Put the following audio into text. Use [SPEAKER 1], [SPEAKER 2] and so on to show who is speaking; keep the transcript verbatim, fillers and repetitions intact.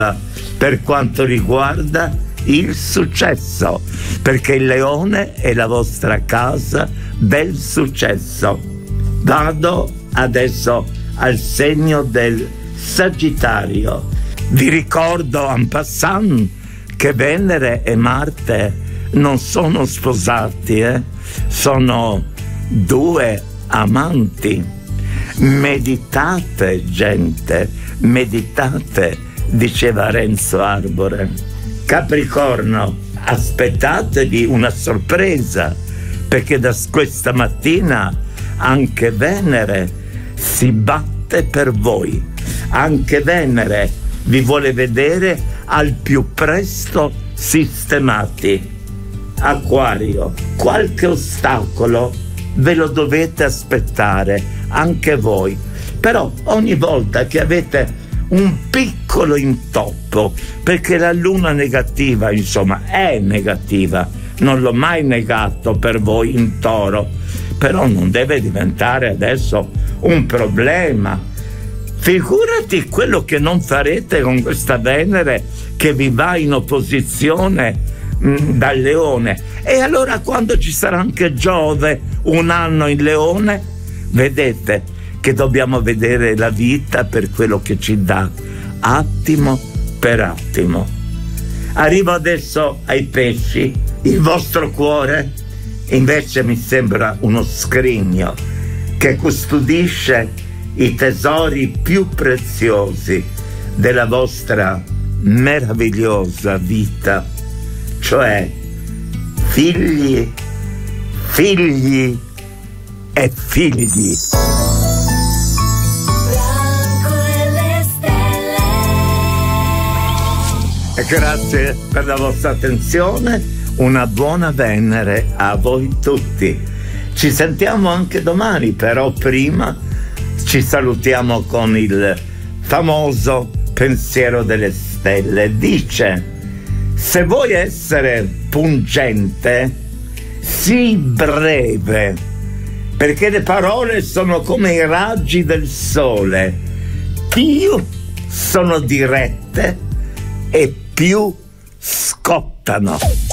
[SPEAKER 1] per quanto riguarda il successo, perché il leone è la vostra casa del successo. Vado adesso al segno del Sagittario. Vi ricordo en passant che Venere e Marte non sono sposati, eh? Sono due amanti. Meditate, gente, meditate, diceva Renzo Arbore. Capricorno, aspettatevi una sorpresa, perché da questa mattina anche Venere si batte per voi. Anche Venere vi vuole vedere al più presto sistemati. Acquario, qualche ostacolo ve lo dovete aspettare anche voi, però ogni volta che avete un piccolo intoppo, perché la luna negativa, insomma, è negativa, non l'ho mai negato per voi in Toro, però non deve diventare adesso un problema. Figurati quello che non farete con questa Venere che vi va in opposizione mh, dal Leone. E allora quando ci sarà anche Giove un anno in Leone, vedete che dobbiamo vedere la vita per quello che ci dà, attimo per attimo. Arrivo adesso ai Pesci. Il vostro cuore invece mi sembra uno scrigno che custodisce i tesori più preziosi della vostra meravigliosa vita, cioè figli, figli e figli. Grazie per la vostra attenzione, una buona Venere a voi tutti. Ci sentiamo anche domani, però prima ci salutiamo con il famoso pensiero delle stelle. Dice: se vuoi essere pungente, sii breve, perché le parole sono come i raggi del sole, più sono dirette e più scottano.